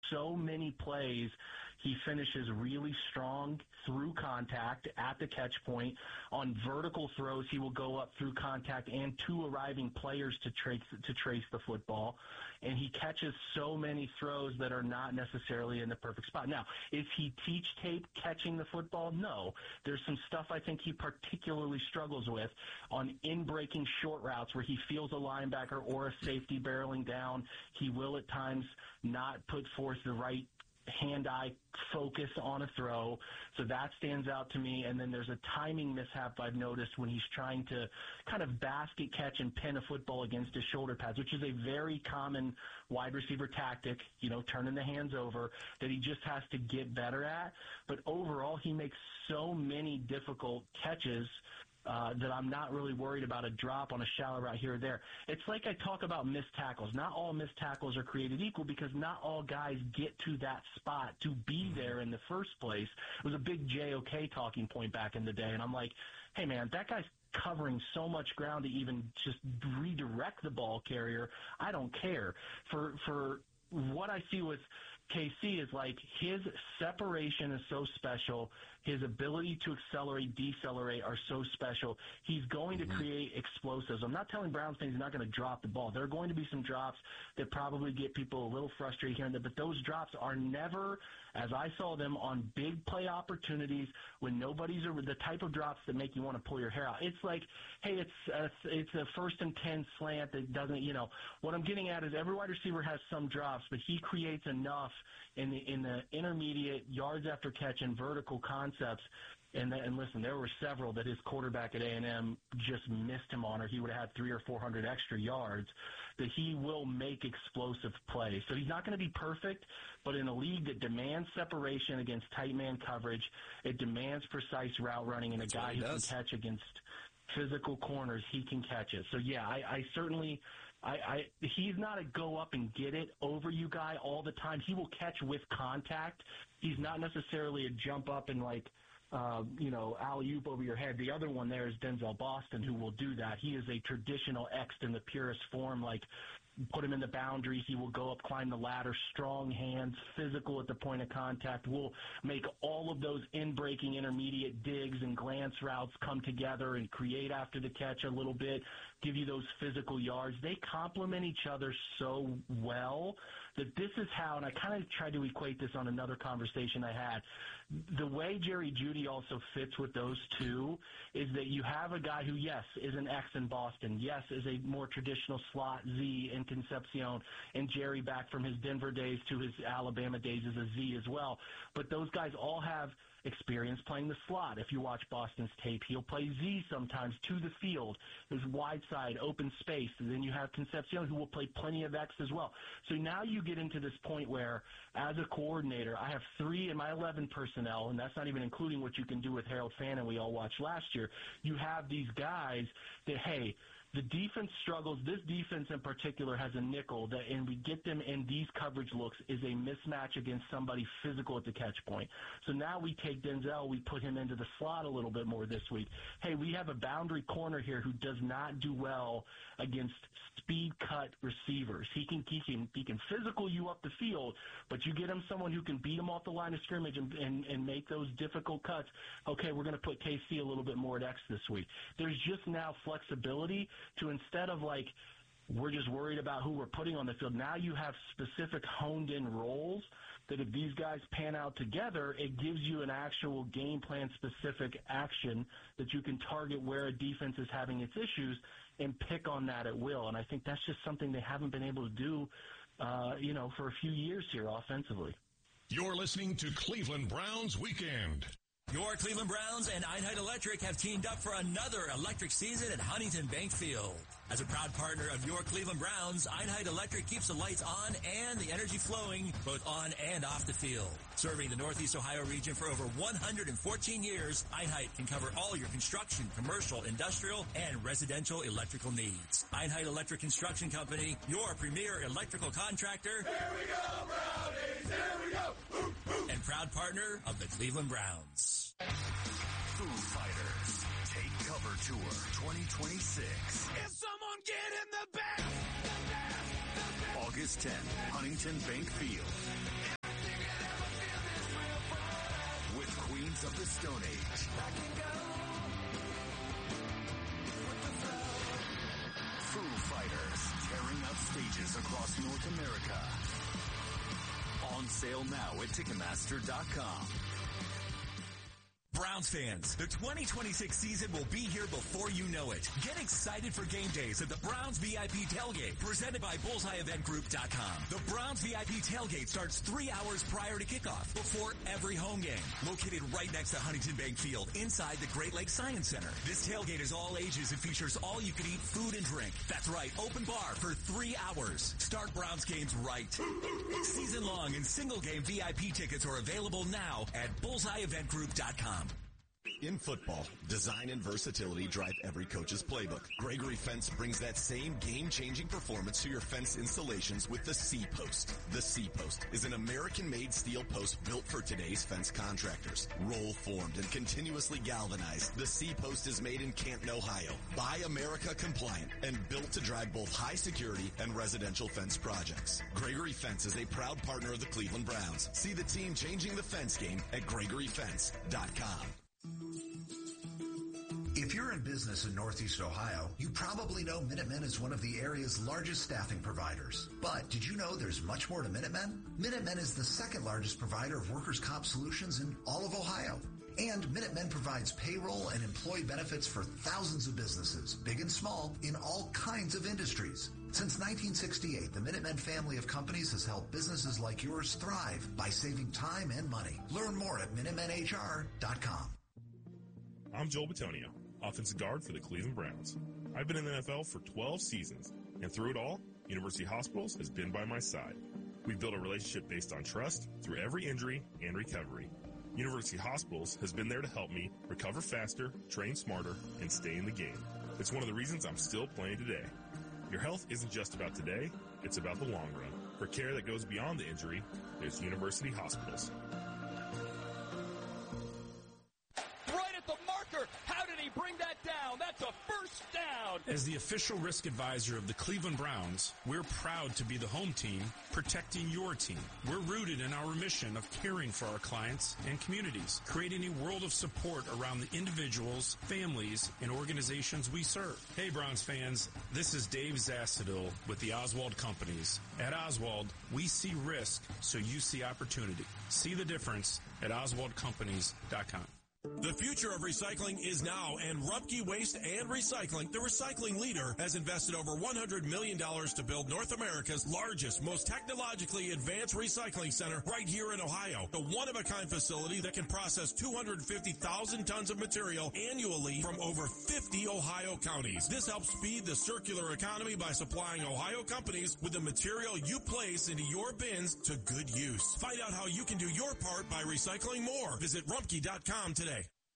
so many plays he finishes really strong through contact at the catch point. On vertical throws, he will go up through contact and to arriving players to trace the football. And he catches so many throws that are not necessarily in the perfect spot. Now, is he teach tape catching the football? No. There's some stuff I think he particularly struggles with on in-breaking short routes where he feels a linebacker or a safety barreling down. He will at times not put forth the right hand-eye focus on a throw, so that stands out to me. And then there's a timing mishap I've noticed when he's trying to kind of basket catch and pin a football against his shoulder pads, which is a very common wide receiver tactic, turning the hands over, that he just has to get better at. But overall, he makes so many difficult catches that I'm not really worried about a drop on a shallow route here or there. It's like I talk about missed tackles. Not all missed tackles are created equal because not all guys get to that spot to be there in the first place. It was a big JOK talking point back in the day, and I'm like, hey, man, that guy's covering so much ground to even just redirect the ball carrier. I don't care. For what I see with KC is like his separation is so special. His ability to accelerate, decelerate are so special. He's going to create explosives. I'm not telling Browns fans he's not going to drop the ball. There are going to be some drops that probably get people a little frustrated here and there, but those drops are never, as I saw them, on big play opportunities when nobody's the type of drops that make you want to pull your hair out. It's like, hey, it's a 1st and 10 slant that doesn't, what I'm getting at is every wide receiver has some drops, but he creates enough in the intermediate yards after catch and vertical concepts. And listen, there were several that his quarterback at A&M just missed him on, or he would have had 300 or 400 extra yards, that he will make explosive plays. So he's not going to be perfect, but in a league that demands separation against tight man coverage, it demands precise route running, and a guy who can catch against physical corners, he can catch it. So, yeah, I certainly he's not a go up and get it over you guy all the time. He will catch with contact. He's not necessarily a jump up and alley-oop over your head. The other one there is Denzel Boston, who will do that. He is a traditional X in the purest form, put him in the boundaries. He will go up, climb the ladder, strong hands, physical at the point of contact, will make all of those in-breaking intermediate digs and glance routes come together and create after the catch a little bit, give you those physical yards. They complement each other so well that this is how, and I kind of tried to equate this on another conversation I had, the way Jerry Jeudy also fits with those two is that you have a guy who, yes, is an X in Boston, yes, is a more traditional slot Z in Concepcion, and Jerry back from his Denver days to his Alabama days is a Z as well. But those guys all have experience playing the slot. If you watch Boston's tape, he'll play Z sometimes to the field. There's wide side, open space. And then you have Concepcion, who will play plenty of X as well. So now you get into this point where, as a coordinator, I have 3 in my 11 personnel, and that's not even including what you can do with Harold Fannin we all watched last year. You have these guys that, hey, the defense struggles. This defense in particular has a nickel, and we get them in these coverage looks is a mismatch against somebody physical at the catch point. So now we take Denzel, we put him into the slot a little bit more this week. Hey, we have a boundary corner here who does not do well against speed cut receivers. He can physical you up the field, but you get him someone who can beat him off the line of scrimmage and make those difficult cuts. Okay, we're going to put KC a little bit more at X this week. There's just now flexibility to, instead of we're just worried about who we're putting on the field, now you have specific honed-in roles that if these guys pan out together, it gives you an actual game plan-specific action that you can target where a defense is having its issues and pick on that at will. And I think that's just something they haven't been able to do, for a few years here offensively. You're listening to Cleveland Browns Weekend. Your Cleveland Browns and Einheit Electric have teamed up for another electric season at Huntington Bank Field. As a proud partner of your Cleveland Browns, Einheit Electric keeps the lights on and the energy flowing both on and off the field. Serving the Northeast Ohio region for over 114 years, Einheit can cover all your construction, commercial, industrial, and residential electrical needs. Einheit Electric Construction Company, your premier electrical contractor. Here we go, Brownies! Here we go! And proud partner of the Cleveland Browns. Foo Fighters Take Cover Tour 2026. If someone get in the back, August 10th, Huntington Bank Field. Stone Age. Foo Fighters, tearing up stages across North America. On sale now at Ticketmaster.com. Browns fans, the 2026 season will be here before you know it. Get excited for game days at the Browns VIP Tailgate, presented by BullseyeEventGroup.com. The Browns VIP Tailgate starts 3 hours prior to kickoff, before every home game. Located right next to Huntington Bank Field, inside the Great Lakes Science Center. This tailgate is all ages and features all-you-can-eat food and drink. That's right, open bar for 3 hours. Start Browns games right. Season-long and single-game VIP tickets are available now at BullseyeEventGroup.com. In football, design and versatility drive every coach's playbook. Gregory Fence brings that same game-changing performance to your fence installations with the C-Post. The C-Post is an American-made steel post built for today's fence contractors. Roll-formed and continuously galvanized, the C-Post is made in Canton, Ohio. Buy America compliant and built to drive both high security and residential fence projects. Gregory Fence is a proud partner of the Cleveland Browns. See the team changing the fence game at GregoryFence.com. If you're in business in Northeast Ohio, you probably know Minutemen is one of the area's largest staffing providers. But did you know there's much more to Minutemen? Minutemen is the second largest provider of workers' comp solutions in all of Ohio. And Minutemen provides payroll and employee benefits for thousands of businesses, big and small, in all kinds of industries. Since 1968, the Minutemen family of companies has helped businesses like yours thrive by saving time and money. Learn more at MinutemenHR.com. I'm Joel Batonio, offensive guard for the Cleveland Browns. I've been in the NFL for 12 seasons, and through it all, University Hospitals has been by my side. We've built a relationship based on trust through every injury and recovery. University Hospitals has been there to help me recover faster, train smarter, and stay in the game. It's one of the reasons I'm still playing today. Your health isn't just about today, it's about the long run. For care that goes beyond the injury, there's University Hospitals. Bring that down. That's a first down. As the official risk advisor of the Cleveland Browns, we're proud to be the home team protecting your team. We're rooted in our mission of caring for our clients and communities, creating a world of support around the individuals, families, and organizations we serve. Hey, Browns fans, this is Dave Zasadil with the Oswald Companies. At Oswald, we see risk so you see opportunity. See the difference at OswaldCompanies.com. The future of recycling is now, and Rumpke Waste and Recycling, the recycling leader, has invested over $100 million to build North America's largest, most technologically advanced recycling center right here in Ohio. A one-of-a-kind facility that can process 250,000 tons of material annually from over 50 Ohio counties. This helps speed the circular economy by supplying Ohio companies with the material you place into your bins to good use. Find out how you can do your part by recycling more. Visit Rumpke.com today.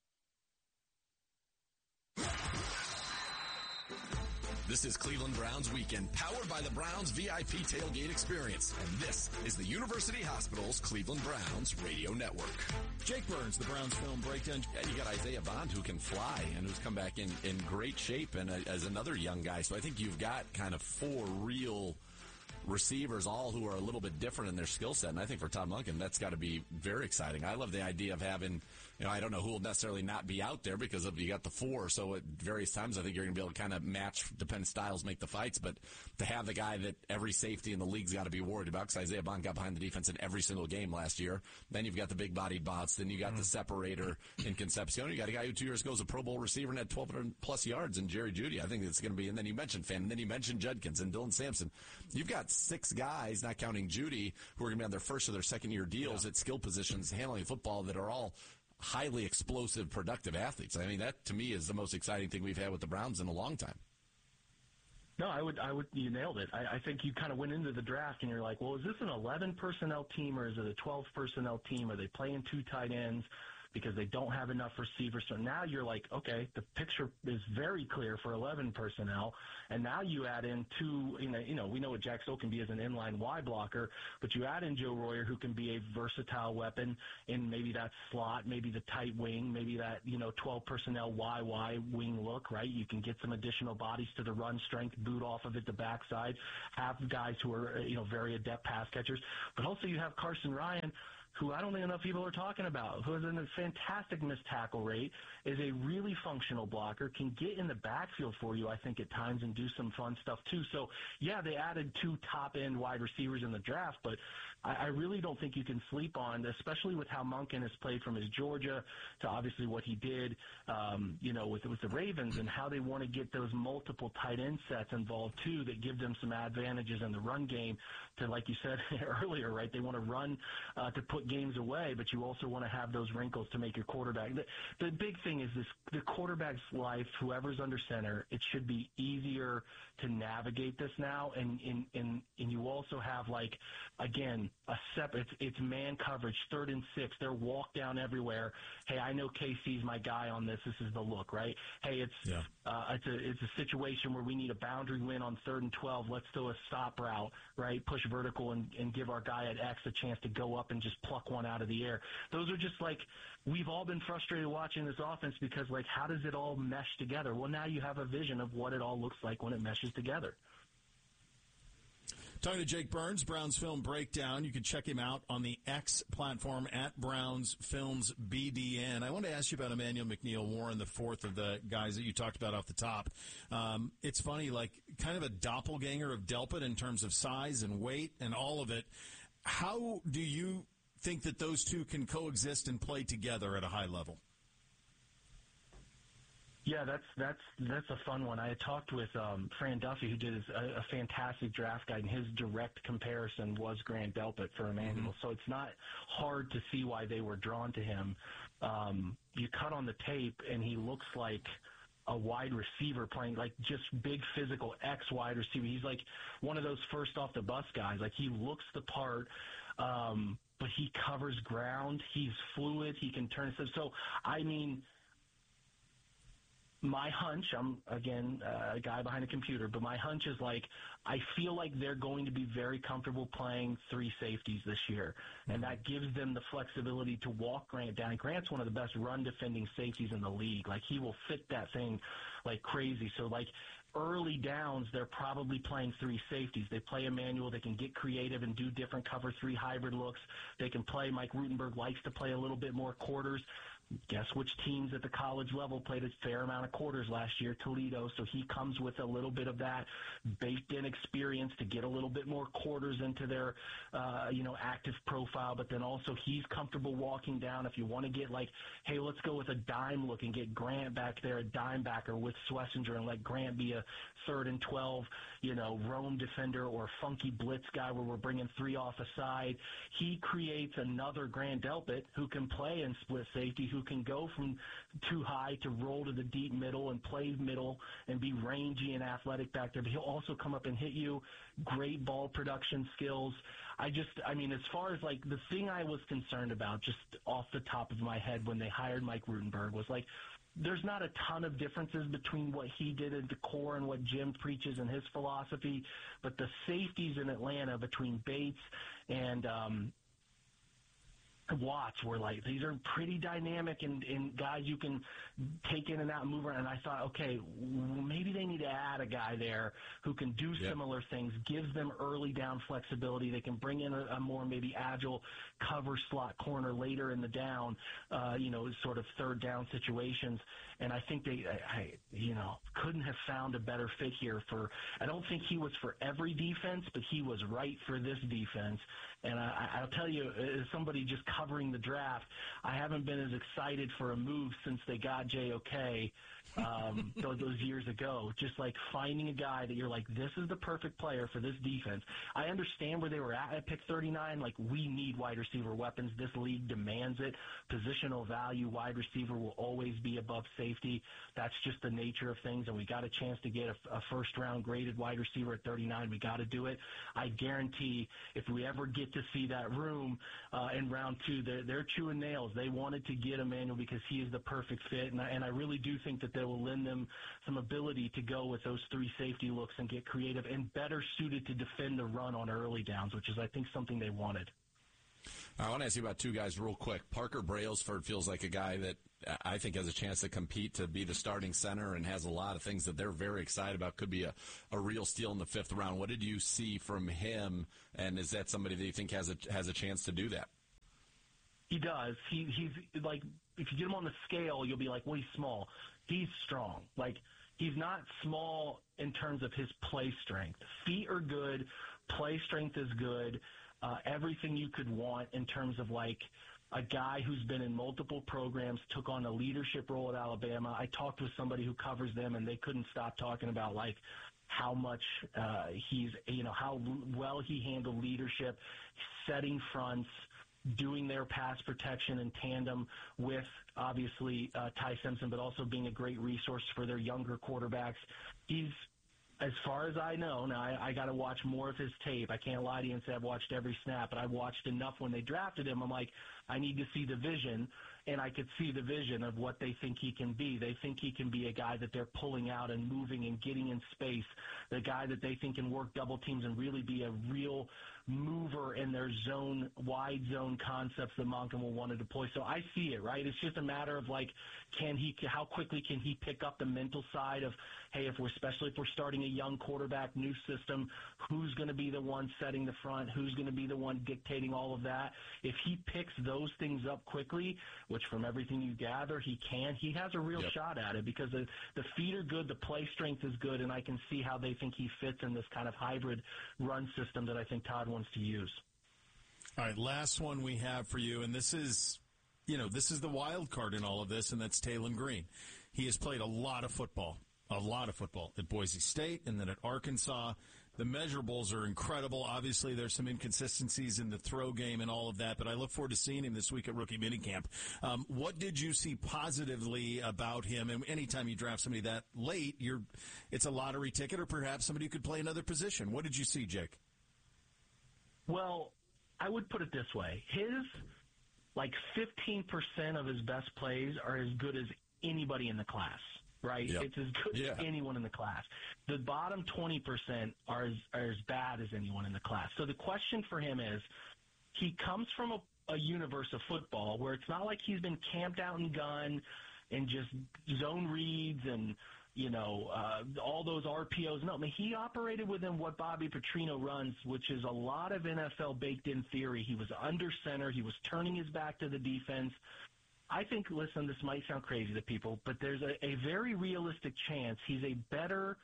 This is Cleveland Browns Weekend, powered by the Browns VIP Tailgate Experience. And this is the University Hospitals Cleveland Browns Radio Network. Jake Burns, the Browns film breakdown. And you got Isaiah Bond, who can fly and who's come back in great shape and as another young guy. So I think you've got kind of four real receivers, all who are a little bit different in their skill set. And I think for Todd Monken, that's got to be very exciting. I love the idea of having, I don't know who will necessarily not be out there because you got the four. So at various times, I think you're going to be able to kind of match, dependent styles, make the fights. But to have the guy that every safety in the league's got to be worried about, because Isaiah Bond got behind the defense in every single game last year. Then you've got the big-bodied bots. Then you got the separator in Concepcion. You got a guy who 2 years ago was a Pro Bowl receiver and had 1,200-plus yards in Jerry Jeudy. I think it's going to be. And then you mentioned Finn. And then you mentioned Judkins and Dylan Sampson. You've got 6 guys, not counting Jeudy, who are going to be on their first or their second-year deals at skill positions handling football that are all highly explosive, productive athletes. I mean, that to me is the most exciting thing we've had with the Browns in a long time. No, I would, you nailed it. I think you kind of went into the draft and you're like, well, is this an 11 personnel team or is it a 12 personnel team? Are they playing 2 tight ends because they don't have enough receivers? So now you're like, okay, the picture is very clear for 11 personnel. And now you add in 2, we know what Jack Stoll can be as an inline Y blocker, but you add in Joe Royer, who can be a versatile weapon in maybe that slot, maybe the tight wing, maybe that, 12 personnel YY wing look, right? You can get some additional bodies to the run strength, boot off of it, the backside, have guys who are, very adept pass catchers. But also you have Carson Ryan, who I don't think enough people are talking about, who has a fantastic missed tackle rate, is a really functional blocker, can get in the backfield for you, I think, at times and do some fun stuff too. So, yeah, they added 2 top-end wide receivers in the draft, but I really don't think you can sleep on, especially with how Monken has played from his Georgia to obviously what he did, with the Ravens and how they want to get those multiple tight end sets involved too that give them some advantages in the run game to, like you said earlier, right? They want to run to put games away, but you also want to have those wrinkles to make your quarterback. The big thing is the quarterback's life, whoever's under center, it should be easier to navigate this now. And you also have, like, again, it's man coverage, 3rd and 6. They're walk down everywhere. Hey, I know KC's my guy on this. This is the look, right? Hey, it's a situation where we need a boundary win on 3rd and 12. Let's throw a stop route, right? Push vertical and give our guy at X a chance to go up and just pluck one out of the air. Those are just like, we've all been frustrated watching this offense because, like, how does it all mesh together? Well, now you have a vision of what it all looks like when it meshes together. Talking to Jake Burns, Browns Film Breakdown. You can check him out on the X platform at Browns Films BDN. I want to ask you about Emmanuel McNeil-Warren, the 4th of the guys that you talked about off the top. It's funny, like, kind of a doppelganger of Delpit in terms of size and weight and all of it. How do you think that those two can coexist and play together at a high level? Yeah, that's a fun one. I had talked with Fran Duffy, who did a fantastic draft guide, and his direct comparison was Grant Delpit for Emmanuel. Mm-hmm. So it's not hard to see why they were drawn to him. You cut on the tape, and he looks like a wide receiver playing, like, just big physical X wide receiver. He's like one of those first off the bus guys. Like, he looks the part, but he covers ground. He's fluid. He can turn himself. So, I mean, my hunch, I'm, again, a guy behind a computer, but my hunch is, like, I feel like they're going to be very comfortable playing 3 safeties this year, and that gives them the flexibility to walk Grant down. Grant's one of the best run-defending safeties in the league. Like, he will fit that thing like crazy. So, like, early downs, they're probably playing 3 safeties. They play Emmanuel. They can get creative and do different cover 3 hybrid looks. They can play. Mike Rutenberg likes to play a little bit more quarters. Guess which teams at the college level played a fair amount of quarters last year? Toledo. So he comes with a little bit of that baked-in experience to get a little bit more quarters into their, active profile. But then also he's comfortable walking down. If you want to get, like, hey, let's go with a dime look and get Grant back there, a dime backer with Schlesinger, and let Grant be a 3rd and 12, roam defender or funky blitz guy where we're bringing 3 off a side. He creates another Grant Delpit who can play in split safety, who can go from too high to roll to the deep middle and play middle and be rangy and athletic back there. But he'll also come up and hit you. Great ball production skills. As far as, like, the thing I was concerned about just off the top of my head when they hired Mike Rutenberg was, like, there's not a ton of differences between what he did at the core and what Jim preaches in his philosophy, but the safeties in Atlanta between Bates and Watts were like, these are pretty dynamic and guys you can take in and out and move around. And I thought, okay, maybe they need to add a guy there who can do similar things, gives them early down flexibility. They can bring in a more maybe agile cover slot corner later in the down, sort of 3rd down situations. And I think they couldn't have found a better fit here I don't think he was for every defense, but he was right for this defense. And I'll tell you, as somebody just covering the draft, I haven't been as excited for a move since they got JOK those years ago. Just like finding a guy that you're like, this is the perfect player for this defense. I understand where they were at pick 39. Like, we need wide receiver weapons. This league demands it. Positional value, wide receiver will always be above safety. That's just the nature of things, and we got a chance to get a first-round graded wide receiver at 39. We got to do it. I guarantee if we ever get to see that room in round 2, they're chewing nails. They wanted to get Emmanuel because he is the perfect fit, and I really do think that they will lend them some ability to go with those 3 safety looks and get creative and better suited to defend the run on early downs, which is, I think, something they wanted. I want to ask you about 2 guys real quick. Parker Brailsford feels like a guy that I think has a chance to compete to be the starting center and has a lot of things that they're very excited about. Could be a real steal in the 5th round. What did you see from him, and is that somebody that you think has a chance to do that? He does. He's like, if you get him on the scale, you'll be like, well, he's small. He's strong. Like, he's not small in terms of his play strength. Feet are good. Play strength is good. Everything you could want in terms of, like, a guy who's been in multiple programs, took on a leadership role at Alabama. I talked with somebody who covers them, and they couldn't stop talking about, like, how much how well he handled leadership, setting fronts, doing their pass protection in tandem with, obviously, Ty Simpson, but also being a great resource for their younger quarterbacks. He's, as far as I know, now I got to watch more of his tape. I can't lie to you and say I've watched every snap, but I've watched enough when they drafted him. I'm like, I need to see the vision, and I could see the vision of what they think he can be. They think he can be a guy that they're pulling out and moving and getting in space, the guy that they think can work double teams and really be a real mover in their zone, wide zone concepts that Monken will want to deploy. So I see it, right? It's just a matter of, like, how quickly can he pick up the mental side of, hey, especially if we're starting a young quarterback, new system, who's going to be the one setting the front, who's going to be the one dictating all of that. If he picks those things up quickly, which from everything you gather he can, he has a real shot at it because the feet are good, the play strength is good, and I can see how they think he fits in this kind of hybrid run system that I think Todd wants to use. All right, last one we have for you, and this is the wild card in all of this, and that's Taylon Green. He has played a lot of football at Boise State and then at Arkansas. The measurables are incredible. Obviously, there's some inconsistencies in the throw game and all of that, but I look forward to seeing him this week at rookie minicamp. What did you see positively about him? And anytime you draft somebody that late, it's a lottery ticket, or perhaps somebody who could play another position. What did you see, Jake? Well, I would put it this way. His, 15% of his best plays are as good as anybody in the class, right? Yep. It's as good as anyone in the class. The bottom 20% are as bad as anyone in the class. So the question for him is, he comes from a universe of football where it's not like he's been camped out and gun and just zone reads and all those RPOs. No, I mean, he operated within what Bobby Petrino runs, which is a lot of NFL baked-in theory. He was under center. He was turning his back to the defense. I think, listen, this might sound crazy to people, but there's a very realistic chance he's a better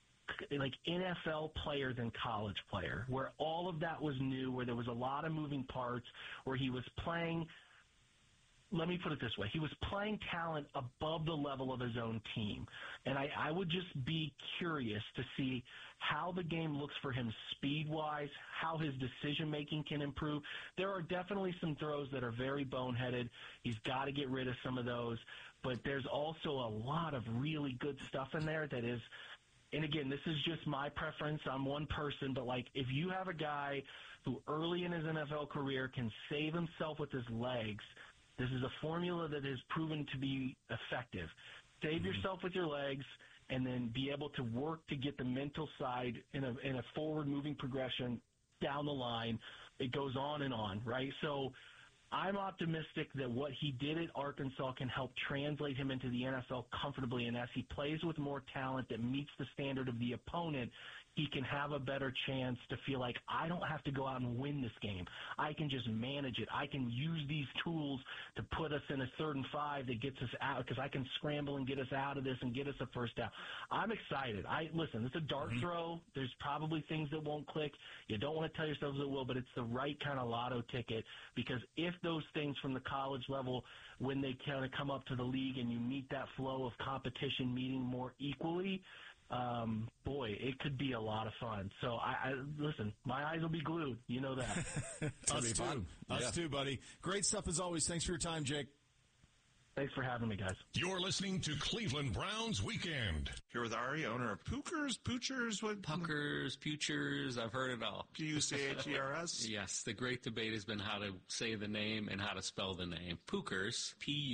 NFL player than college player, where all of that was new, where there was a lot of moving parts, where he was playing – let me put it this way. He was playing talent above the level of his own team. And I would just be curious to see how the game looks for him speed-wise, how his decision-making can improve. There are definitely some throws that are very boneheaded. He's got to get rid of some of those. But there's also a lot of really good stuff in there that is – and again, this is just my preference. I'm one person. But, if you have a guy who early in his NFL career can save himself with his legs – this is a formula that has proven to be effective. Save yourself with your legs and then be able to work to get the mental side in a forward-moving progression down the line. It goes on and on, right? So I'm optimistic that what he did at Arkansas can help translate him into the NFL comfortably, and as he plays with more talent that meets the standard of the opponent, he can have a better chance to feel like I don't have to go out and win this game. I can just manage it. I can use these tools to put us in a 3rd and 5 that gets us out because I can scramble and get us out of this and get us a first down. I'm excited. Listen, it's a dart throw. There's probably things that won't click. You don't want to tell yourselves it will, but it's the right kind of lotto ticket because if those things from the college level, when they kind of come up to the league and you meet that flow of competition meeting more equally, boy, it could be a lot of fun. So, listen, my eyes will be glued. You know that. Us too, buddy. Great stuff as always. Thanks for your time, Jake. Thanks for having me, guys. You're listening to Cleveland Browns Weekend. Here with Ari, owner of Poochers, what? Puckers, Putures, I've heard it all. Puchers? Yes, the great debate has been how to say the name and how to spell the name. Pukers,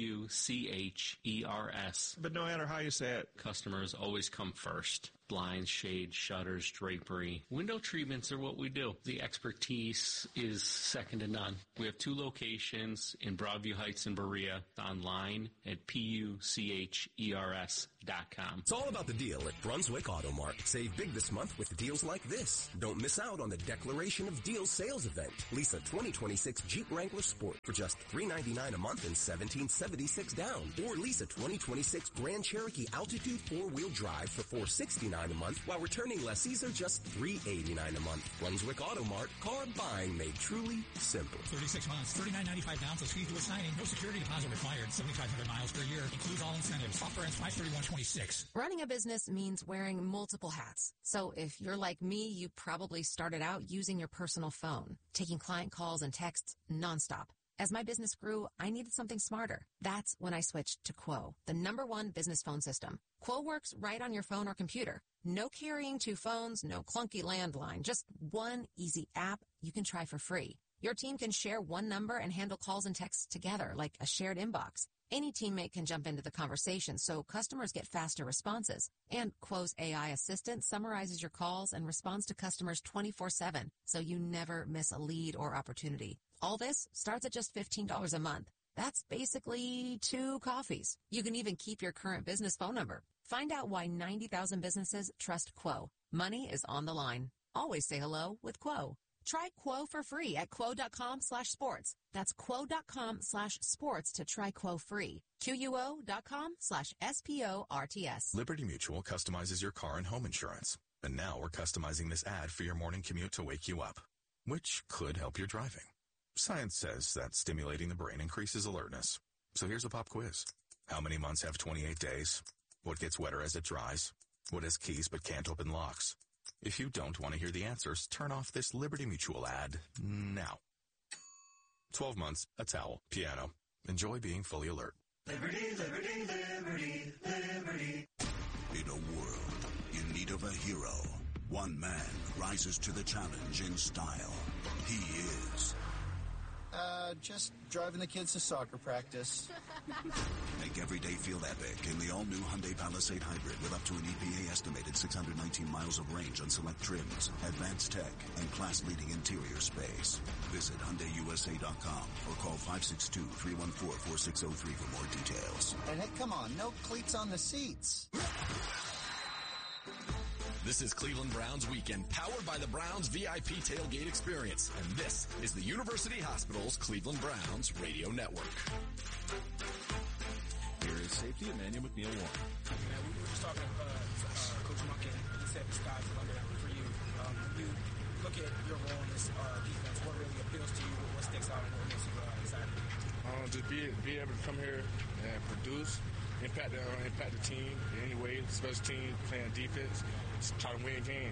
Puchers. But no matter how you say it, customers always come first. Blinds, shades, shutters, drapery. Window treatments are what we do. The expertise is second to none. We have 2 locations in Broadview Heights and Berea, online at puchers.com. brunswickautomart.com. It's all about the deal at Brunswick Auto Mart. Save big this month with deals like this. Don't miss out on the Declaration of Deals sales event. Lease a 2026 Jeep Wrangler Sport for just $399 a month and $1,776 down. Or lease a 2026 Grand Cherokee Altitude 4-wheel drive for $469 a month, while returning lessees are just $389 a month. Brunswick Auto Mart. Car buying made truly simple. 36 months, $39.95 down, so fees to a signing. No security deposit required. 7,500 miles per year. Includes all incentives. Offer ends 5/31/26. Running a business means wearing multiple hats. So if you're like me, you probably started out using your personal phone, taking client calls and texts nonstop. As my business grew, I needed something smarter. That's when I switched to Quo, the #1 business phone system. Quo works right on your phone or computer. No carrying 2 phones, no clunky landline, just one easy app you can try for free. Your team can share one number and handle calls and texts together like a shared inbox. Any teammate can jump into the conversation, so customers get faster responses. And Quo's AI assistant summarizes your calls and responds to customers 24/7, so you never miss a lead or opportunity. All this starts at just $15 a month. That's basically 2 coffees. You can even keep your current business phone number. Find out why 90,000 businesses trust Quo. Money is on the line. Always say hello with Quo. Try Quo for free at quo.com/sports. That's quo.com/sports to try Quo free. QUO.com/SPORTS. Liberty Mutual customizes your car and home insurance. And now we're customizing this ad for your morning commute to wake you up, which could help your driving. Science says that stimulating the brain increases alertness. So here's a pop quiz. How many months have 28 days? What gets wetter as it dries? What has keys but can't open locks? If you don't want to hear the answers, turn off this Liberty Mutual ad now. 12 months, a towel, piano. Enjoy being fully alert. Liberty, liberty, liberty, liberty. In a world in need of a hero, one man rises to the challenge in style. He is... just driving the kids to soccer practice. Make every day feel epic in the all-new Hyundai Palisade Hybrid with up to an EPA estimated 619 miles of range on select trims, advanced tech, and class-leading interior space. Visit HyundaiUSA.com or call 562-314-4603 for more details. And hey, come on, no cleats on the seats. This is Cleveland Browns Weekend, powered by the Browns VIP Tailgate Experience. And this is the University Hospital's Cleveland Browns Radio Network. Here is safety Emmanuel McNeil Warren. We were just talking to Coach Monken. He said the sky's the limit for you. When you look at your role in this defense, what really appeals to you? What sticks out and what makes you excited? Just be able to come here and produce, impact the team in any way, special team, playing defense, just try to win games.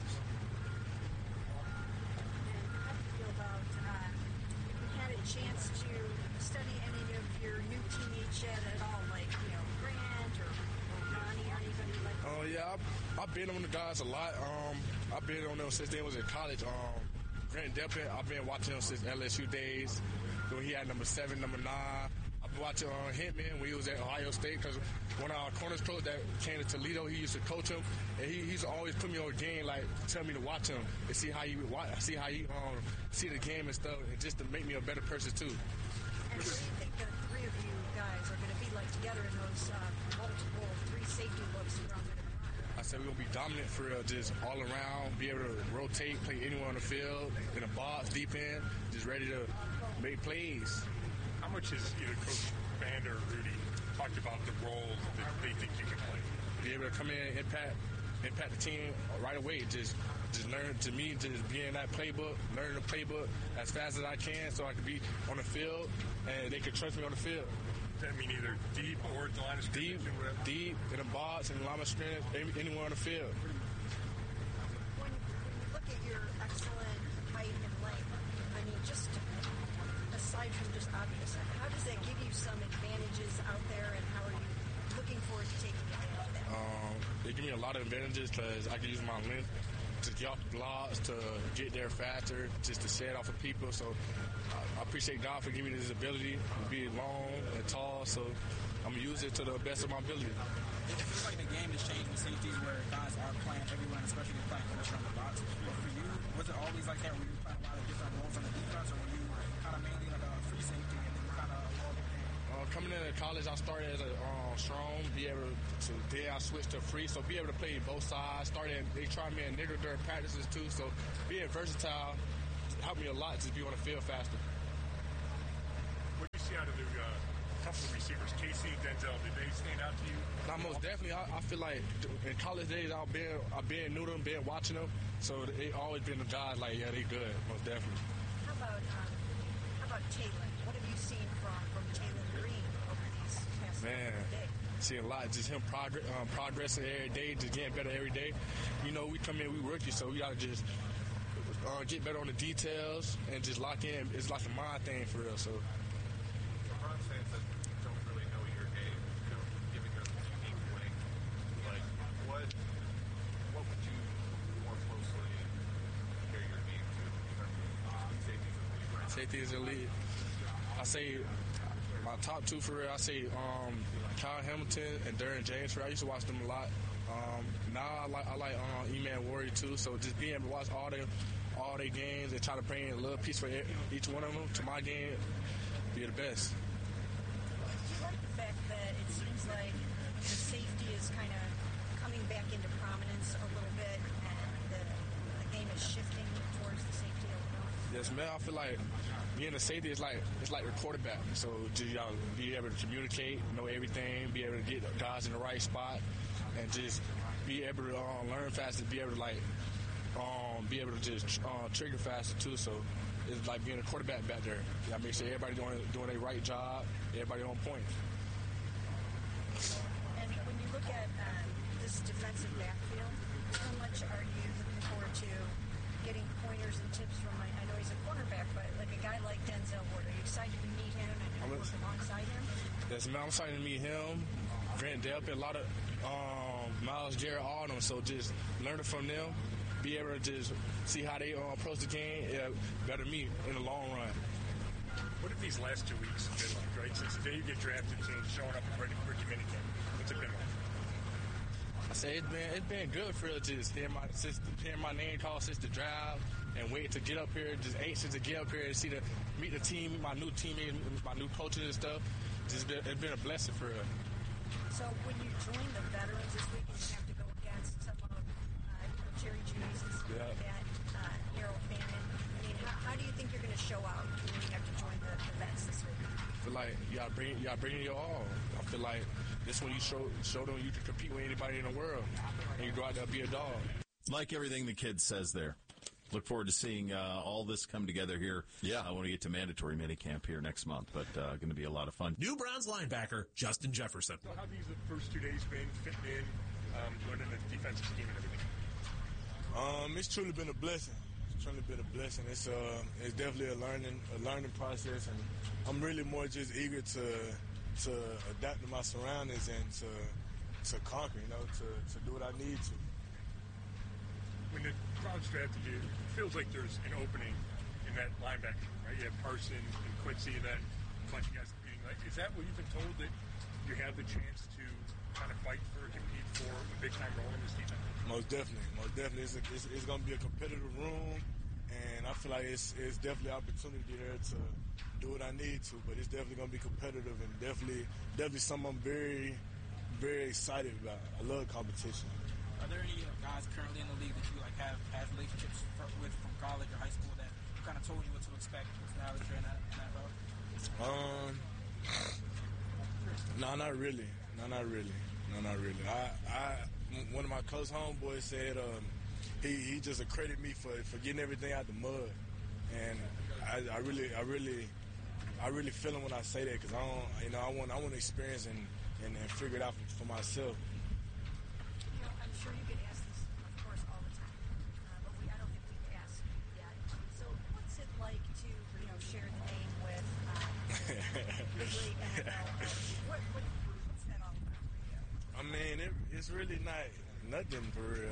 How do you feel about, have you had a chance to study any of your new teammates yet at all, like, Grant or Ronnie or anybody like that? Oh, yeah, I've been on the guys a lot. I've been on them since they was in college. Grant Delpit, I've been watching him since LSU days, when he had number 7, number 9. I've been watching Hitman when he was at Ohio State, because one of our corners coach that came to Toledo, he used to coach him, and he's always put me on game, like tell me to watch him and see how he see the game and stuff, and just to make me a better person too. And what do you think the 3 of you guys are going to be like together in those multiple 3 safety looks you're going to run? I said we're going to be dominant for real, just all around, be able to rotate, play anywhere on the field, in the box, deep end, just ready to make plays. How much has either Coach Vander or Rudy talked about the role that they think you can play? Be able to come in, impact the team right away. Just learn, to me, just be in that playbook, learn the playbook as fast as I can so I can be on the field and they can trust me on the field. Does that mean either deep or the line of scrimmage? Deep, in the box, in the line of scrimmage, anywhere on the field. When you look at your excellent height and length, I mean, just aside from just obvious, how does that give you some advantages out there, and how are you looking forward to taking advantage of that? It gives me a lot of advantages because I can use my length to get off the blocks, to get there faster, just to shed off of people. So I appreciate God for giving me this ability to be long and tall. So I'm going to use it to the best of my ability. It feels like the game has changed with safeties where guys are playing everyone, especially if playing closer on the box. But for you, was it always like that? Were you playing a lot of different roles on the defense, or were you kind of mainly like a free safety and then kind of all the game? coming into college, I started as a strong, be able to, then I switched to free, so be able to play both sides. They tried me in nickel during practices too, so being versatile helped me a lot to be on the field faster. What do you see out of the couple of receivers, Casey and Denzel? Did they stand out to you? Now, most definitely, I feel like in college days, I've been new to them, been watching them, so they always been the guys like, yeah, they good, most definitely. How about Taylor? What have you seen from Taylor Green over these past days? See a lot, just him progressing every day, just getting better every day. You know, we come in, we rookies, so we got to just get better on the details and just lock in. It's like a mind thing for real, so. LeBron fans that don't really know your game, giving us a unique way, like, what would you more closely compare your game to in terms of safeties in the league? Safeties in the league. I say my top two for real, I say Kyle Hamilton and Derwin James. For real. I used to watch them a lot. Now I like E-Man Warrior too, so just being able to watch all their games and try to bring a little piece for each one of them to my game, be the best. Do you like the fact that it seems like the safety is kind of coming back into prominence a little bit, and the game is shifting towards the safety a little? Yes, man. I feel like being a safety is like the quarterback. So just be able to communicate, know everything, be able to get guys in the right spot, and just be able to learn faster, be able to be able to just trigger faster too. So it's like being a quarterback back there. You gotta make sure everybody doing their right job, everybody on point. And when you look at this defensive backfield, how much are you looking forward to getting pointers and tips from? I know he's a cornerback, but like a guy like Denzel Ward, are you excited to meet him and work alongside him? Yes, man. I'm excited to meet him, Grant Delpit, a lot of Miles Garrett, all of them. So just learning from them, be able to just see how they approach the game, better me in the long run. What have these last 2 weeks been like, right? Since the day you get drafted to showing up at rookie minicamp, what's it been like? I say it's been good for real, just hearing my name called since the drive and waiting to get up here, just anxious to get up here and meet the team, my new teammates, my new coaches and stuff. It's been a blessing for real. So when you join the veterans this week, and you have to go against some of Jerry Judy's and stuff like that, Harold Fannin. I mean, how do you think you're going to show out when you have to join the vets this week? I feel like you gotta bring your all. I feel like this when you show them you can compete with anybody in the world, and you go out there and be a dog. Like everything the kid says there. Look forward to seeing all this come together here. Yeah. When we get to mandatory minicamp here next month, but going to be a lot of fun. New Browns linebacker Justin Jefferson. So how have these first 2 days been fitting in, learning the defensive scheme and everything? It's truly been a blessing. It's definitely a learning process, and I'm really more just eager to adapt to my surroundings and to conquer, to do what I need to. When the Browns drafted you, it feels like there's an opening in that linebacker, right? You have Parson and Quincy, and then a bunch of guys being like, is that what you've been told, that you have the chance to kind of fight for, compete for a big-time role in this defense? Most definitely. It's going to be a competitive room, and I feel like it's definitely an opportunity there to do what I need to, but it's definitely going to be competitive and definitely something I'm very, very excited about. I love competition. Are there any guys currently in the league that you have relationships with from college or high school that kind of told you what to expect now that you're in that road? No, not really. One of my close homeboys said he just accredited me for getting everything out the mud, and I really feel him when I say that, because I want to experience and figure it out for myself. I'm sure you get asked this, of course, all the time, but I don't think we've asked you yet. So what's it like to, share the name with the great NFL? What's that all about for you? I mean, it's really nothing for real.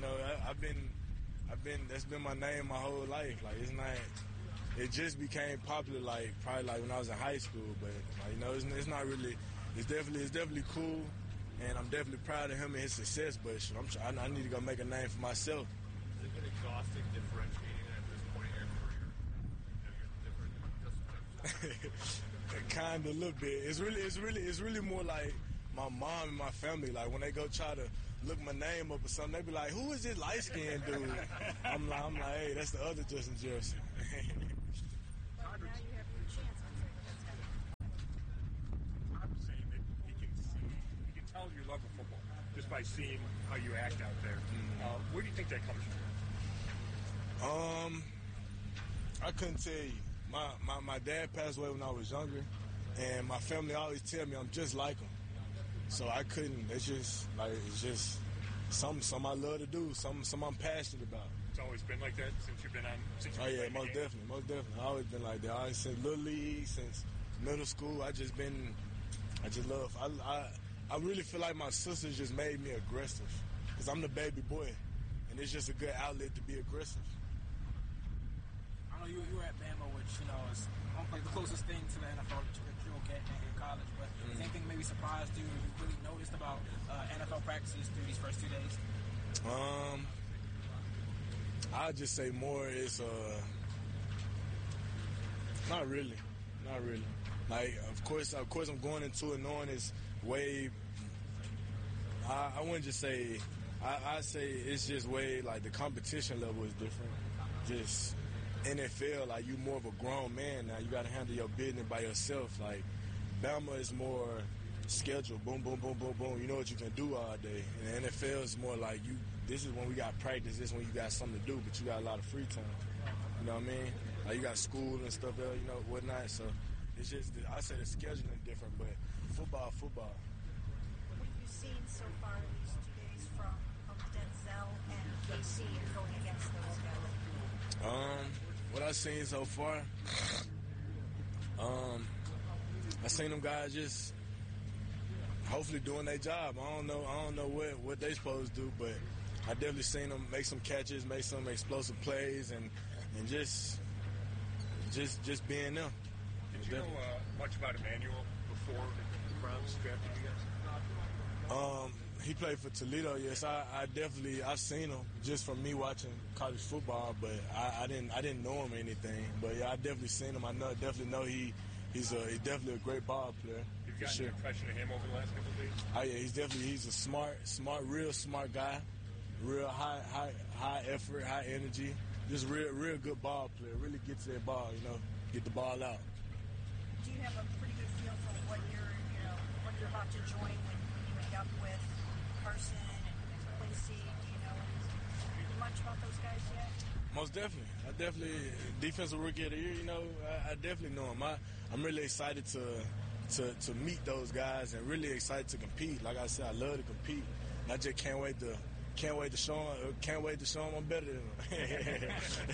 That's been my name my whole life. It just became popular probably when I was in high school, but it's not really. It's definitely cool. And I'm definitely proud of him and his success, but I need to go make a name for myself. Has it been exhausting differentiating at this point in your career? Kind of a little bit. It's really more like my mom and my family. Like when they go try to look my name up or something, they be like, "Who is this light-skinned dude?" I'm like, "Hey, that's the other Justin Jefferson." Well, now you have your chance. I'm saying that he can tell you love of football just by seeing how you act out there. Where do you think that comes from? I couldn't tell you. My dad passed away when I was younger, and my family always tell me I'm just like him. So I couldn't. It's just something I love to do. Something I'm passionate about. It's always been like that since you've been on. Oh yeah, most definitely. I've always been like that. I always since Little League, since middle school. I just love. I really feel like my sisters just made me aggressive because I'm the baby boy, and it's just a good outlet to be aggressive. I know you were at Bama, which is like the closest thing to the NFL that you'll get in college. But is anything maybe surprised you? You really noticed about NFL practices through these first 2 days? I'd just say more is not really. Like of course I'm going into it knowing it's way. I wouldn't just say. I say it's just way like the competition level is different. Just NFL, like you more of a grown man now. You got to handle your business by yourself. Like Bama is more scheduled. Boom, boom, boom, boom, boom. You know what you can do all day. And the NFL is more like you. This is when we got practice. This is when you got something to do, but you got a lot of free time. You know what I mean? Like you got school and stuff, whatnot. So it's just I say the scheduling different, but football. What have you seen so far these 2 days from Denzel and KC and going against those guys? What I've seen so far, I seen them guys just hopefully doing their job. I don't know what they supposed to do, but I definitely seen them make some catches, make some explosive plays, and just being them. Did you know much about Emmanuel before the Browns drafted you guys? He played for Toledo. Yes, I've seen him just from me watching college football, but I didn't know him or anything. But yeah, I definitely seen him. I definitely know he's definitely a great ball player. You've gotten an impression of him over the last couple of days? Oh yeah, he's a smart, real smart guy. Real high effort, high energy. Just real good ball player. Really gets that ball, get the ball out. Do you have a pretty good feel for what you're about to join when you meet up with Carson and Quincy? Do you know much about those guys yet? Most definitely. I definitely defensive rookie of the year. I definitely know him. I'm really excited to meet those guys and really excited to compete. Like I said, I love to compete. And I just can't wait to show him I'm better than him.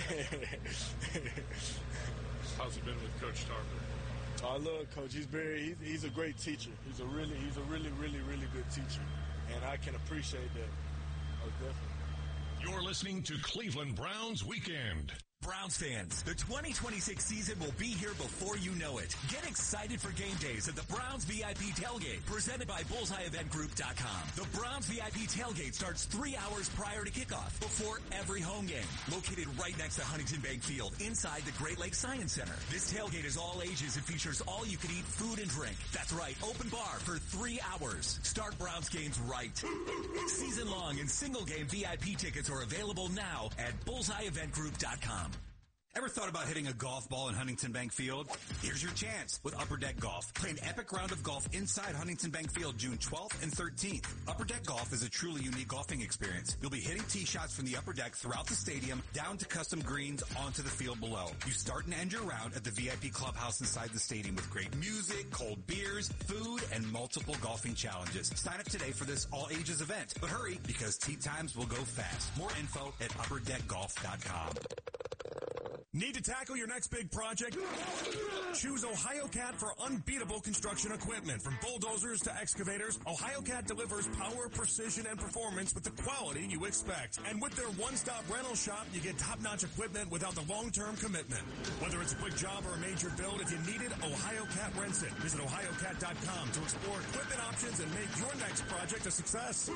How's it been with Coach Tarver? I love Coach. He's a great teacher. He's a really good teacher, and I can appreciate that. Most definitely. You're listening to Cleveland Browns Weekend. Browns fans, the 2026 season will be here before you know it. Get excited for game days at the Browns VIP Tailgate, presented by BullseyeEventGroup.com. The Browns VIP Tailgate starts 3 hours prior to kickoff, before every home game. Located right next to Huntington Bank Field, inside the Great Lakes Science Center. This tailgate is all ages and features all-you-can-eat food and drink. That's right, open bar for 3 hours. Start Browns games right. Season-long and single-game VIP tickets are available now at BullseyeEventGroup.com. Ever thought about hitting a golf ball in Huntington Bank Field? Here's your chance with Upper Deck Golf. Play an epic round of golf inside Huntington Bank Field June 12th and 13th. Upper Deck Golf is a truly unique golfing experience. You'll be hitting tee shots from the upper deck throughout the stadium, down to custom greens onto the field below. You start and end your round at the VIP clubhouse inside the stadium with great music, cold beers, food, and multiple golfing challenges. Sign up today for this all-ages event. But hurry, because tee times will go fast. More info at upperdeckgolf.com. Need to tackle your next big project? Choose OhioCat for unbeatable construction equipment. From bulldozers to excavators, OhioCat delivers power, precision, and performance with the quality you expect. And with their one-stop rental shop, you get top-notch equipment without the long-term commitment. Whether it's a quick job or a major build, if you need it, OhioCat rents it. Visit OhioCat.com to explore equipment options and make your next project a success.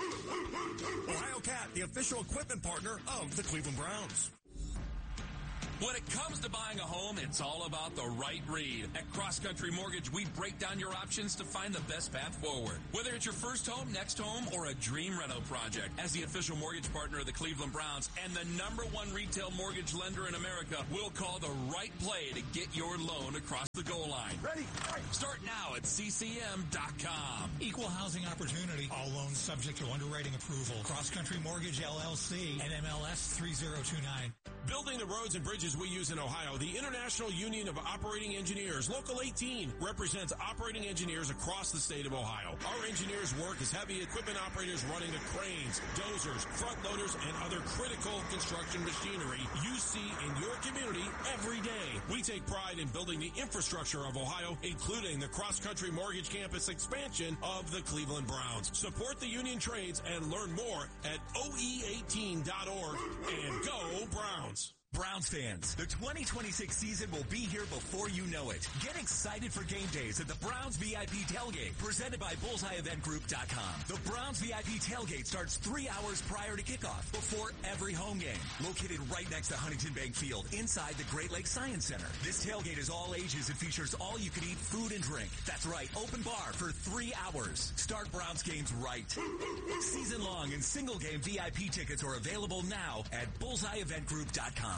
OhioCat, the official equipment partner of the Cleveland Browns. When it comes to buying a home, it's all about the right read. At Cross Country Mortgage, we break down your options to find the best path forward. Whether it's your first home, next home, or a dream rental project, as the official mortgage partner of the Cleveland Browns and the #1 retail mortgage lender in America, we'll call the right play to get your loan across the goal line. Ready? Start now at ccm.com. Equal housing opportunity. All loans subject to underwriting approval. Cross Country Mortgage, LLC, NMLS 3029. Building the roads and bridges we use in Ohio, the International Union of Operating Engineers, Local 18, represents operating engineers across the state of Ohio. Our engineers work as heavy equipment operators running the cranes, dozers, front loaders, and other critical construction machinery you see in your community every day. We take pride in building the infrastructure of Ohio, including the cross-country mortgage campus expansion of the Cleveland Browns. Support the union trades and learn more at OE18.org and go Browns. Browns fans, the 2026 season will be here before you know it. Get excited for game days at the Browns VIP Tailgate, presented by BullseyeEventGroup.com. The Browns VIP Tailgate starts 3 hours prior to kickoff, before every home game. Located right next to Huntington Bank Field, inside the Great Lakes Science Center. This tailgate is all ages and features all-you-can-eat food and drink. That's right, open bar for 3 hours. Start Browns games right. Season-long and single-game VIP tickets are available now at BullseyeEventGroup.com.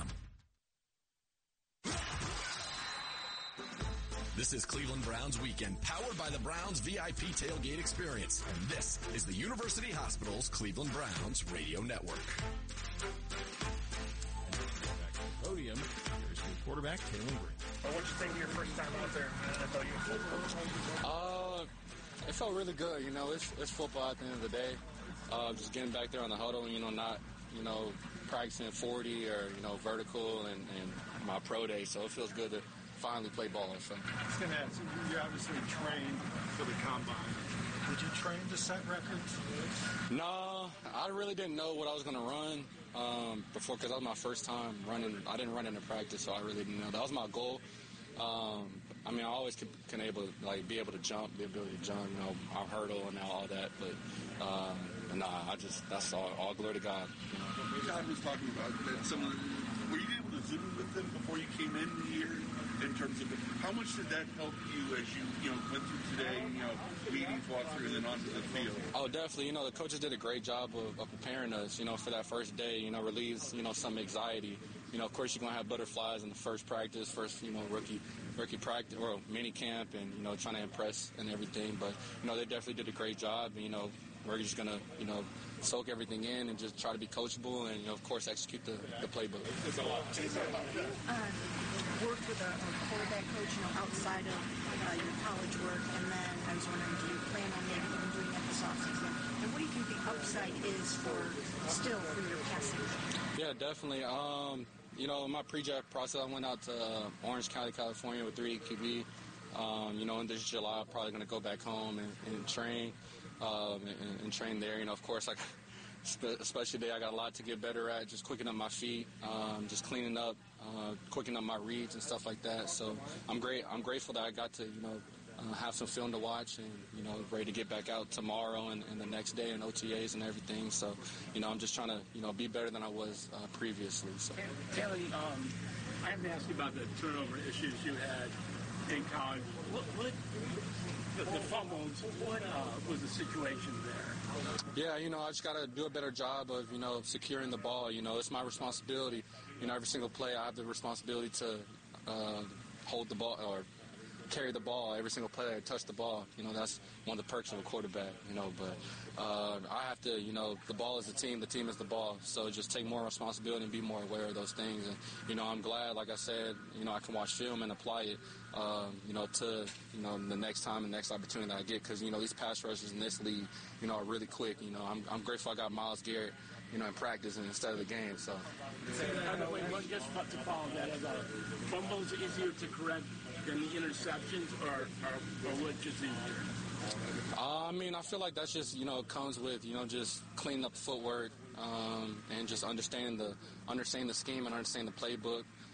This is Cleveland Browns Weekend, powered by the Browns VIP Tailgate Experience. And this is the University Hospital's Cleveland Browns Radio Network. Podium, here's your quarterback, Taylor Green. What did you think of your first time out there in the NFL uniform? It felt really good. You know, it's football at the end of the day. Just getting back there on the huddle, not, practicing 40 or, vertical and my pro day. So it feels good to finally play ball. So. I was going to ask, you obviously trained for the combine. Did you train to set records? No, I really didn't know what I was going to run before, because that was my first time running. I didn't run into practice, so I really didn't know. That was my goal. I always can be able to jump, our hurdle and all that, but that's all glory to God. Todd was talking about that were you able to Zoom with them before you came in here in terms of how much did that help you as you went through today, meetings, walkthrough, and then onto the field? Oh, definitely. The coaches did a great job of preparing us, for that first day, relieves, some anxiety. Of course, you're going to have butterflies in the first practice, rookie practice, or mini camp, and, trying to impress and everything. But, they definitely did a great job. We're just going to, soak everything in and just try to be coachable and, of course, execute the playbook. Worked with a quarterback coach, outside of your college work, and then I was wondering, do you plan on maybe even doing that this offseason? And what do you think the upside is for your passing? Yeah, definitely. In my pre-draft process, I went out to Orange County, California with 3QB. In this July, I'm probably going to go back home and train and train there. Of course, especially today, I got a lot to get better at, just quickening up my feet, just cleaning up, quickening up my reads and stuff like that. So I'm grateful that I got to, have some film to watch and, ready to get back out tomorrow and the next day and OTAs and everything. So, I'm just trying to, be better than I was previously. So. Taylor, I have to ask you about the turnover issues you had in college. What the fumbles, what was the situation there? Yeah, I just got to do a better job of, securing the ball. It's my responsibility. Every single play I have the responsibility to hold the ball or carry the ball every single play I touch the ball. That's one of the perks of a quarterback, but I have to, the ball is the team is the ball. So just take more responsibility and be more aware of those things. And, I'm glad, like I said, I can watch film and apply it, to, the next time and next opportunity that I get. Because, these pass rushes in this league, are really quick. I'm grateful I got Myles Garrett, in practice and instead of the game. So. Just to follow that, are fumbles easier to correct than the interceptions, or which is easier? I feel like that's just, comes with, just cleaning up the footwork and just understanding the scheme and understanding the playbook.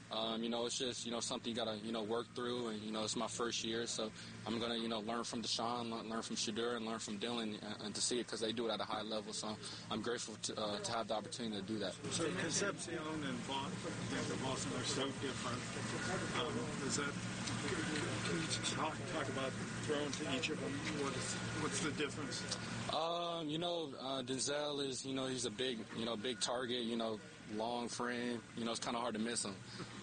It's just, something you got to, work through. And, it's my first year, so I'm going to, learn from Deshaun, learn from Shedeur, and learn from Dylan and to see it because they do it at a high level. So I'm grateful to have the opportunity to do that. So Concepcion and Boston are so different. Can you talk about throwing to each of them? What's the difference? Denzel is, he's a big target, long frame. It's kind of hard to miss him.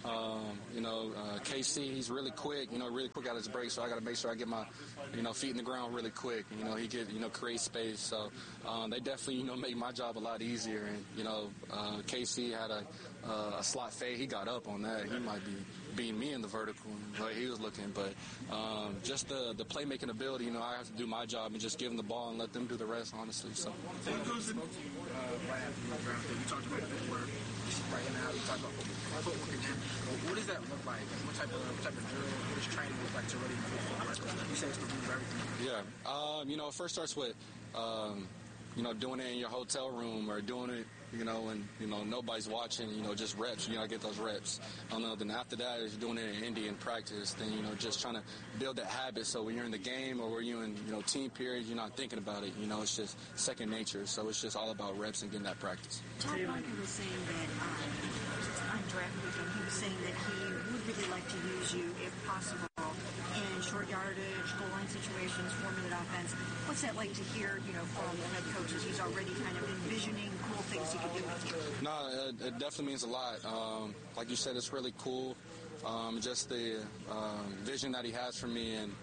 KC, he's really quick, really quick out his break, so I got to make sure I get my, feet in the ground really quick. He create space. So they definitely, make my job a lot easier. And, KC had a slot fade. He got up on that. He might be beating me in the vertical, but he was looking. But just the playmaking ability, I have to do my job and just give them the ball and let them do the rest, honestly. So. What goes in? Right after you draft it, you talked about footwork. Right now, you talked about footwork again. What does that look like? What type of drill? What does training look like to really improve footwork? You say it's the root of everything. Yeah. It first starts with, doing it in your hotel room or doing it, when, nobody's watching, just reps. You got to get those reps. Then after that is doing it in Indy in practice. Then, just trying to build that habit so when you're in the game or when you're in, team periods, you're not thinking about it. It's just second nature. So it's just all about reps and getting that practice. Todd Monken was saying that on draft weekend, he was saying that he would really like to use you, if possible, in short yardage, goal line situations, 4-minute offense. What's that like to hear, from the head coaches? He's already kind of envisioning cool things he could do with you. No, it definitely means a lot. Like you said, it's really cool. Just the vision that he has for me, and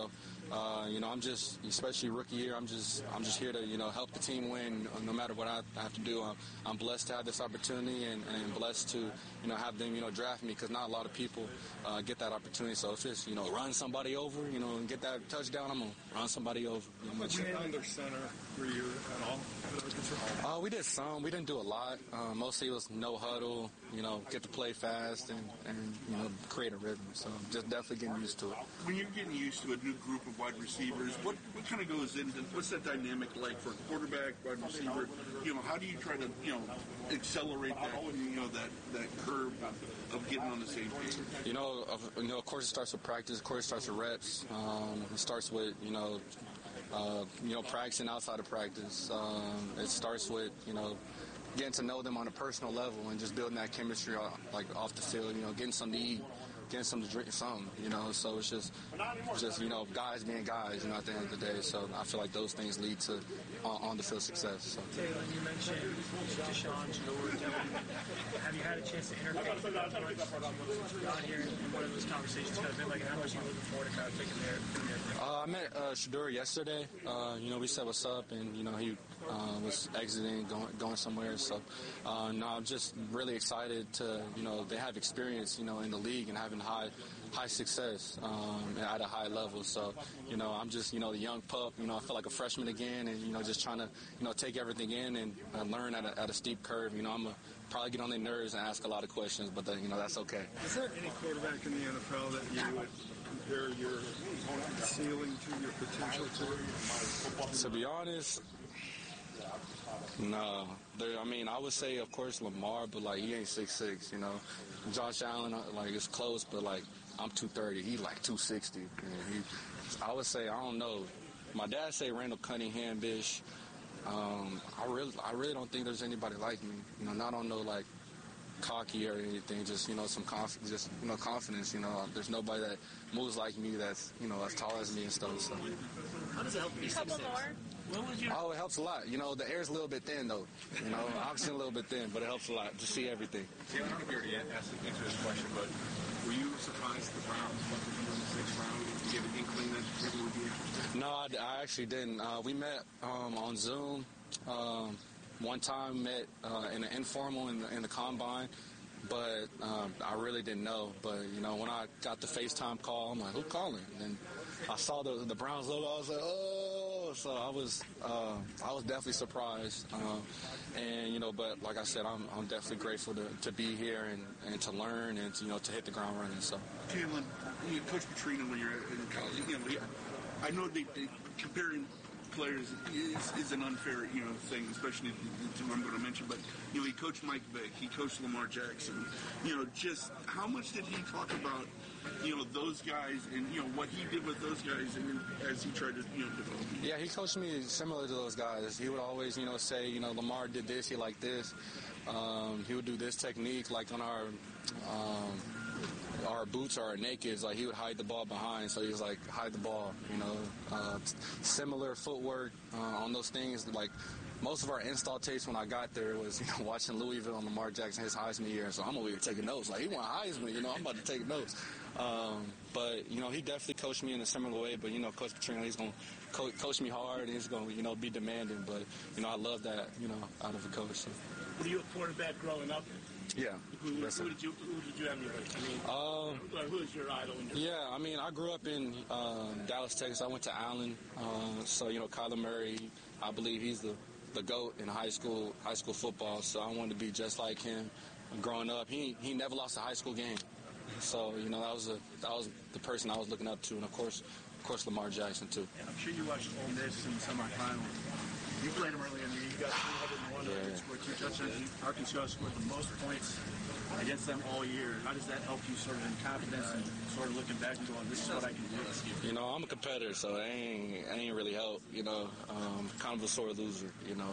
I'm just, especially rookie year, I'm just here to help the team win no matter what I have to do. I'm blessed to have this opportunity and blessed to have them draft me because not a lot of people get that opportunity. So if it's run somebody over and get that touchdown, I'm gonna run somebody over. Were you under center? Were you at all? We did some. We didn't do a lot. Mostly it was no huddle. Get to play fast and create a rhythm. So just definitely getting used to it. When you're getting used to a new group of wide receivers, what kind of goes into what's that dynamic like for a quarterback, wide receiver? How do you try to accelerate that that curve of getting on the same page? Of course it starts with practice. Of course it starts with reps. It starts with practicing outside of practice. It starts with getting to know them on a personal level and just building that chemistry off the field. Getting something to eat, getting something to drink, something. So it's just guys being guys. At the end of the day. So I feel like those things lead to on the field success. So. Taylor, you mentioned Deshaun, Shedeur, Dylan. Have you had a chance to interface with them much here and what are those conversations kind of been like, and how much are you looking forward to kind of taking their I met Shedeur yesterday. We said what's up, and he was exiting, going somewhere. So I'm just really excited to they have experience in the league and having high success at a high level. So I'm just the young pup. I feel like a freshman again, and just trying to take everything in and learn at a steep curve. I'm gonna probably get on their nerves and ask a lot of questions, but that's okay. Is there any quarterback in the NFL that you would compare your ceiling to, your potential to? To be honest, no. I would say, of course, Lamar, but he ain't 6'6", Josh Allen, it's close, but I'm 230. He 260. I would say, I don't know. My dad say Randall Cunningham-ish. I really don't think there's anybody like me. Not on no cocky or anything. Just some confidence. Confidence. There's nobody that moves like me. That's as tall as me and stuff. So. How does it help be 6'6"? Oh, it helps a lot. The air's a little bit thin though. Obviously a little bit thin, but it helps a lot to see everything. I don't know if you already answered this question, but were you surprised the Browns went to you in the 6th round? Did you get an inkling that people would be interested? No, I actually didn't. We met on Zoom. One time met in an informal in the combine, but I really didn't know. But when I got the FaceTime call, I'm like, who's calling? And I saw the Browns logo. I was like, oh. So I was definitely surprised. But like I said, I'm definitely grateful to be here and to learn and to hit the ground running. So. Jalen, Coach Petrino, when you're in college, I know they comparing players is an unfair, thing, especially to who I'm going to mention. But, he coached Mike Vick. He coached Lamar Jackson. Just how much did he talk about, those guys and, what he did with those guys and as he tried to, develop them? Yeah, he coached me similar to those guys. He would always, say, Lamar did this, he liked this. He would do this technique, like on our boots or our nakeds, like he would hide the ball behind, so he was like, hide the ball, similar footwork on those things. Like most of our install tapes when I got there was, watching Louisville and Lamar Jackson, his Heisman year, so I'm over here taking notes. Like, he won Heisman, I'm about to take notes. But, he definitely coached me in a similar way, but, Coach Petrino, he's going to coach me hard, and he's going to, be demanding, but, I love that, out of a coach. So. Were you a quarterback growing up? Yeah. Who did you emulate? Who is your idol? I grew up in Dallas, Texas. I went to Allen. So, Kyler Murray, I believe he's the GOAT in high school football. So I wanted to be just like him. Growing up, he never lost a high school game. So, that was the person I was looking up to. And, of course, Lamar Jackson, too. And I'm sure you watched Ole Miss in the semifinal. You played him earlier in the year. You got 301. You scored 2 touchdowns. Arkansas scored the most points against them all year. How does that help you sort of in confidence and sort of looking back and going, this is what I can do? I'm a competitor, so it ain't really help, kind of a sore loser,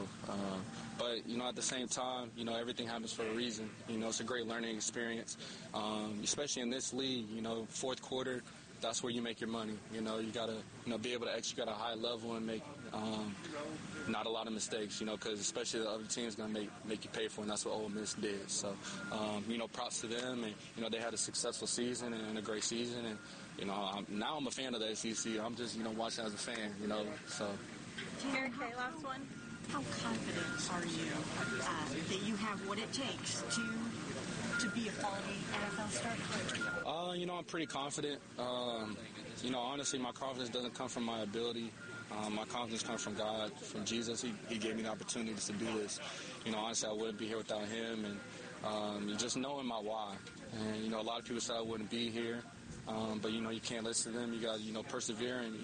but, at the same time, everything happens for a reason. It's a great learning experience, especially in this league, fourth quarter. That's where you make your money. You got to, be able to execute at a high level and make not a lot of mistakes, because especially the other team's going to make you pay for it, and that's what Ole Miss did. So, props to them. And, they had a successful season and a great season. And, now I'm a fan of the SEC. I'm just, watching as a fan, so. Mary Kay, last one. How confident are you that you have what it takes to be a quality NFL starter? I'm pretty confident. Honestly, my confidence doesn't come from my ability. My confidence comes from God, from Jesus. He gave me the opportunity to do this. Honestly, I wouldn't be here without him. And just knowing my why. And, a lot of people said I wouldn't be here. But, you can't listen to them. You got to, persevere and,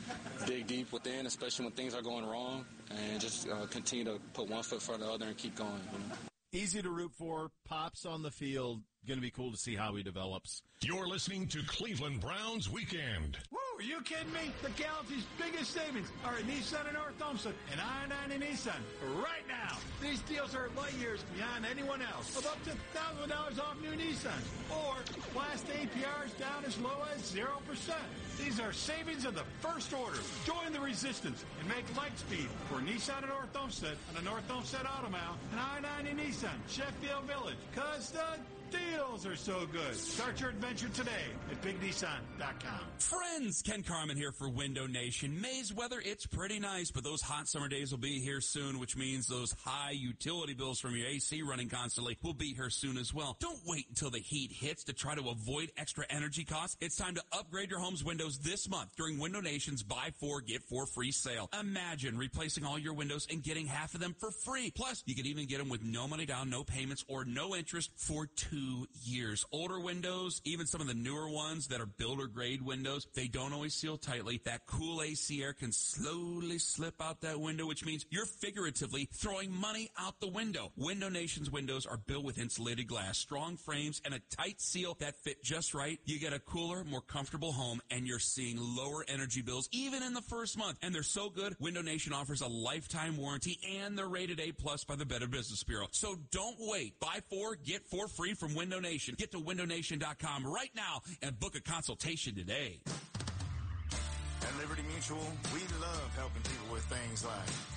dig deep within, especially when things are going wrong. And just continue to put one foot in front of the other and keep going. Easy to root for. Pops on the field. Going to be cool to see how he develops. You're listening to Cleveland Browns Weekend. Woo, are you kidding me? The Galaxy's biggest savings are at Nissan in North Olmsted and I-90 Nissan right now. These deals are light years beyond anyone else, of up to $1,000 off new Nissans, or Class APRs down as low as 0%. These are savings of the first order. Join the resistance and make light speed for Nissan in North Olmsted on the North Olmsted Auto Mall and I-90 Nissan, Sheffield Village, because the deals are so good. Start your adventure today at BigNissan.com. Friends, Ken Carman here for Window Nation. May's weather, it's pretty nice, but those hot summer days will be here soon, which means those high utility bills from your AC running constantly will be here soon as well. Don't wait until the heat hits to try to avoid extra energy costs. It's time to upgrade your home's windows this month during Window Nation's Buy 4, Get 4 free sale. Imagine replacing all your windows and getting half of them for free. Plus, you can even get them with no money down, no payments, or no interest for 2 years. Older windows, even some of the newer ones that are builder grade windows, they don't always seal tightly. That cool AC air can slowly slip out that window, which means you're figuratively throwing money out the window. Window Nation's windows are built with insulated glass, strong frames, and a tight seal that fit just right. You get a cooler, more comfortable home, and you're seeing lower energy bills even in the first month. And they're so good, Window Nation offers a lifetime warranty, and they're rated A+ by the Better Business Bureau. So don't wait. Buy 4, get 4 free from Window Nation. Get to windownation.com right now and book a consultation today. At Liberty Mutual, we love helping people with things like